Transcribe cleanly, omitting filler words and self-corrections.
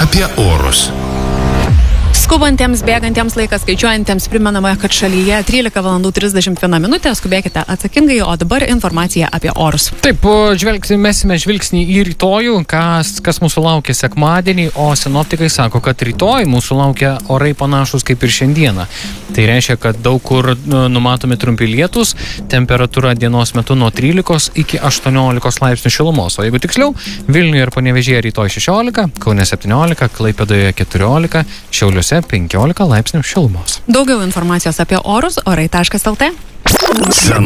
apie orus. Skubantiems, bėgantiems, laiką skaičiuojantiems primenama, kad šalyje 13:31 minutė, skubėkite atsakingai, o dabar informacija apie orus. Taip, mesime žvilgsnį į rytojų, kas mūsų laukia sekmadienį, o sinoptikai sako, kad rytoj mūsų laukia orai panašus kaip ir šiandieną. Tai reiškia, kad daug kur numatomi trumpi lietūs, temperatūra dienos metu nuo 13 iki 18 laipsnių šilumos, o jeigu tiksliau, Vilniuje ir Panevėžyje rytoj 16, Kaune 17, Klaipėdoje 14, Šiauliuose 15 laipsnių šilumos. Daugiau informacijos apie orus orai.lt.